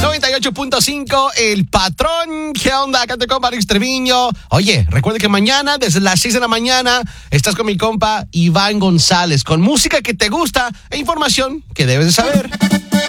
98.5, El Patrón. ¿Qué onda? Acá te compa Alex Treviño. Oye, recuerda que mañana, desde las 6 de la mañana, estás con mi compa Iván González, con música que te gusta e información que debes de saber.